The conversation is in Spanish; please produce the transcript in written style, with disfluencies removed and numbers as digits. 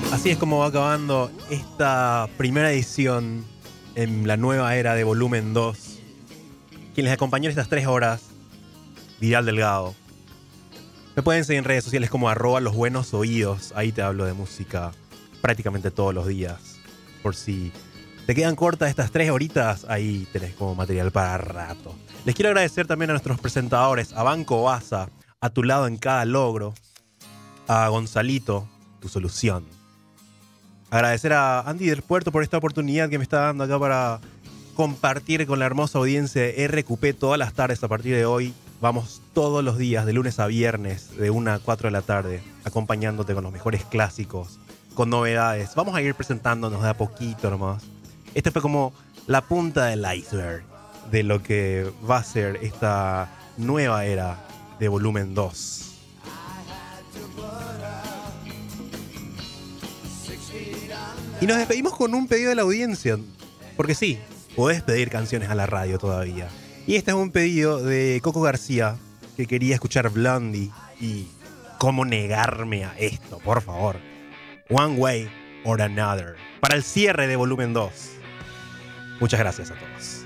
Así es como va acabando esta primera edición en la nueva era de Volumen 2. Quien les acompañó en estas 3 horas, Vidal Delgado. Me pueden seguir en redes sociales como @losbuenosoídos. Ahí te hablo de música prácticamente todos los días. Por si te quedan cortas estas 3 horitas, ahí tenés como material para rato. Les quiero agradecer también a nuestros presentadores, a Banco Baza, a tu lado en cada logro, a Gonzalito, tu solución. Agradecer a Andy del Puerto por esta oportunidad que me está dando acá para compartir con la hermosa audiencia de RQP todas las tardes a partir de hoy. Vamos todos los días, de lunes a viernes, de 1 a 4 de la tarde, acompañándote con los mejores clásicos, con novedades. Vamos a ir presentándonos de a poquito nomás. Este fue como la punta del iceberg de lo que va a ser esta nueva era de Volumen 2. Y nos despedimos con un pedido de la audiencia. Porque sí, podés pedir canciones a la radio todavía. Y este es un pedido de Coco García, que quería escuchar Blondie. Y cómo negarme a esto, por favor. One Way or Another. Para el cierre de Volumen 2. Muchas gracias a todos.